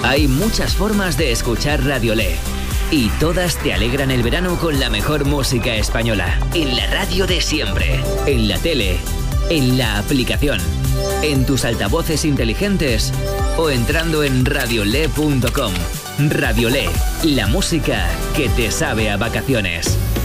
Hay muchas formas de escuchar Radiolé y todas te alegran el verano con la mejor música española. En la radio de siempre, en la tele, en la aplicación, en tus altavoces inteligentes o entrando en radiolé.com. Radiolé, la música que te sabe a vacaciones.